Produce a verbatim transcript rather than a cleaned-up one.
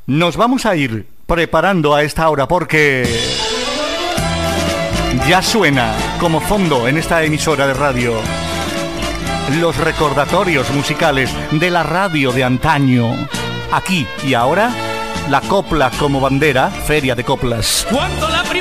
nos vamos a ir preparando a esta hora porque ya suena como fondo en esta emisora de radio los recordatorios musicales de la radio de antaño. Aquí y ahora, la copla como bandera, Feria de Coplas. Cuando la primera